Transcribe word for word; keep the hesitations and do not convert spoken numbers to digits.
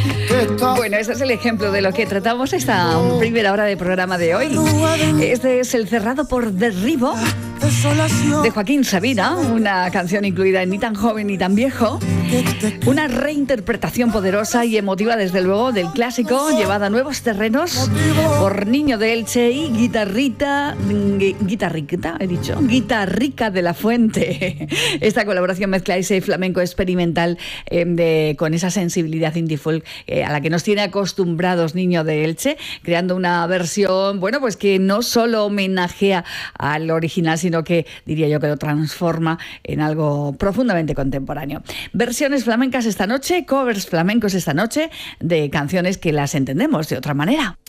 Bueno, ese es el ejemplo de lo que tratamos esta primera hora de programa de hoy. Este es el cerrado por derribo de Joaquín Sabina, una canción incluida en Ni tan joven ni tan viejo, una reinterpretación poderosa y emotiva desde luego del clásico, llevada a nuevos terrenos por Niño de Elche y guitarrita, guitarrita, he dicho, Guitarrica de la Fuente. Esta colaboración mezcla ese flamenco experimental eh, de, con esa sensibilidad indie folk eh, a la que nos tiene acostumbrados Niño de Elche, creando una versión, bueno, pues que no solo homenajea al original, sino que diría yo que lo transforma en algo profundamente contemporáneo. Versiones flamencas esta noche, covers flamencos esta noche de canciones que las entendemos de otra manera.